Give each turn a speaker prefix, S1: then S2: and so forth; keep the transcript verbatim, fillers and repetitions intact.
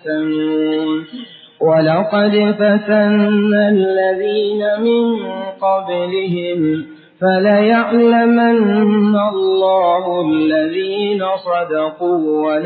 S1: يفتنون ولقد فتنا الذين من قبلهم فليعلمن الله الذين صدقوا